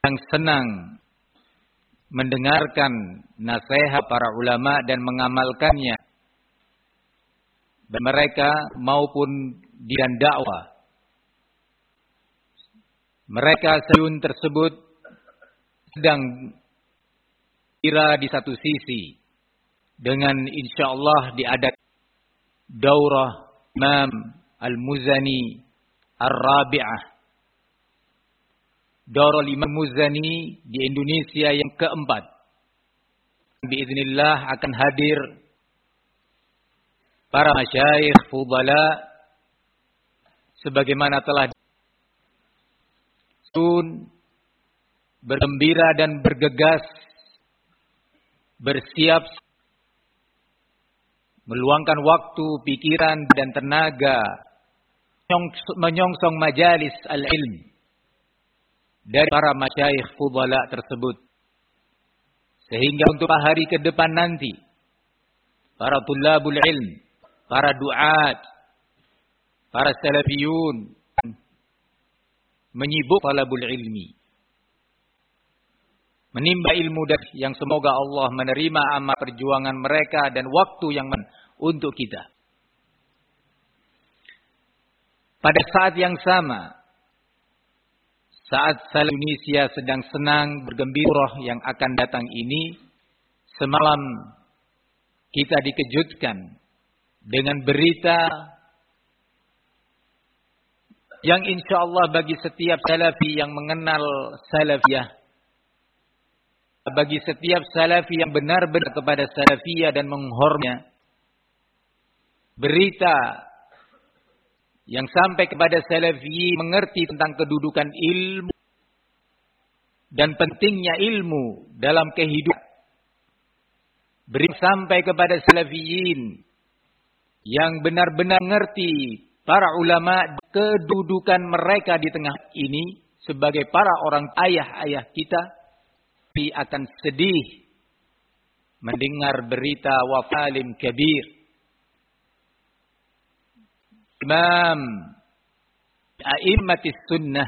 yang senang mendengarkan nasihat para ulama dan mengamalkannya. Dan mereka maupun di dan dakwah. Mereka sayun tersebut sedang kira di satu sisi dengan insyaallah diadakan daurah Imam Al-Muzani Ar-Rabi'ah. Daurah Imam Muzani di Indonesia yang keempat. Biiznillah akan hadir para masyayikh fudala sebagaimana telah bergembira dan bergegas bersiap meluangkan waktu, pikiran dan tenaga menyongsong majalis al-ilm dari para masyayikh fudala tersebut. Sehingga untuk hari ke depan nanti para tulabul ilm, para duat, para salafiyun menyibuk talabul ilmi, menimba ilmu yang semoga Allah menerima amal perjuangan mereka dan waktu yang untuk kita. Pada saat yang sama, saat Indonesia sedang senang bergembira yang akan datang ini, semalam kita dikejutkan dengan berita yang insyaallah bagi setiap salafi yang mengenal salafiyah, bagi setiap salafi yang benar-benar kepada salafiyah dan menghormatnya, berita yang sampai kepada salafi mengerti tentang kedudukan ilmu dan pentingnya ilmu dalam kehidupan, berita sampai kepada salafiyin yang benar-benar mengerti para ulama kedudukan mereka di tengah ini sebagai para orang ayah-ayah kita, tapi akan sedih mendengar berita wafalim kabir Imam A'immatis Sunnah,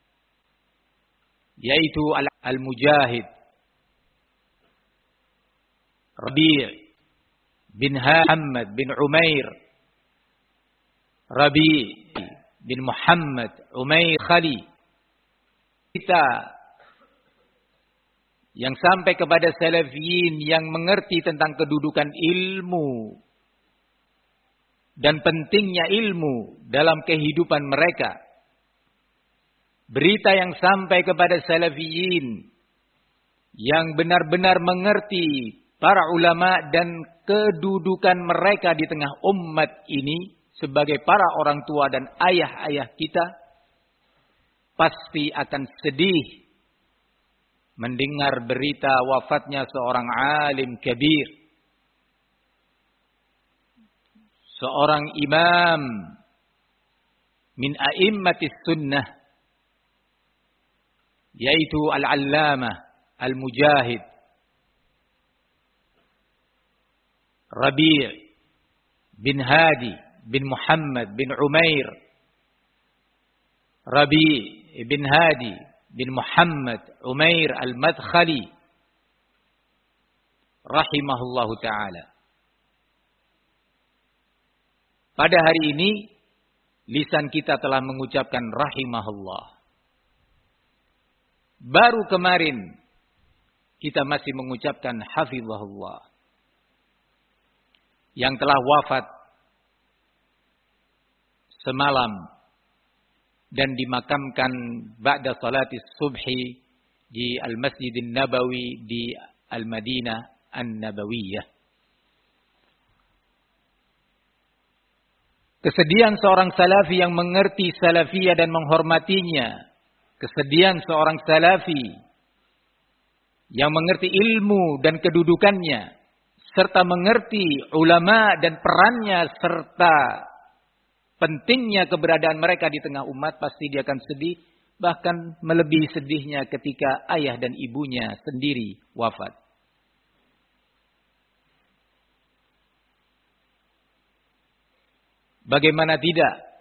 yaitu Al-Mujahid Rabi' bin Muhammad bin Umair, Rabi' bin Muhammad Umair Khali. Kita yang sampai kepada salafiyin yang mengerti tentang kedudukan ilmu dan pentingnya ilmu dalam kehidupan mereka. Berita yang sampai kepada salafiyin yang benar-benar mengerti para ulama dan kedudukan mereka di tengah umat ini sebagai para orang tua dan ayah-ayah kita, pasti akan sedih mendengar berita wafatnya seorang alim kabir, seorang imam min a'immatis sunnah, yaitu al-allamah al-mujahid Rabi' bin Hadi bin Muhammad bin Umair, Rabi' bin Hadi bin Muhammad Umair al-Madkhali rahimahullahu ta'ala. Pada hari ini lisan kita telah mengucapkan rahimahullah. Baru kemarin kita masih mengucapkan hafizahullah, yang telah wafat semalam dan dimakamkan ba'da salatis subhi di Al-Masjidin Nabawi di Al-Madinah An-Nabawiyah. Kesedihan seorang salafi yang mengerti salafiyah dan menghormatinya. Kesedihan seorang salafi yang mengerti ilmu dan kedudukannya, serta mengerti ulama dan perannya, serta pentingnya keberadaan mereka di tengah umat, pasti dia akan sedih, bahkan melebihi sedihnya ketika ayah dan ibunya sendiri wafat. Bagaimana tidak?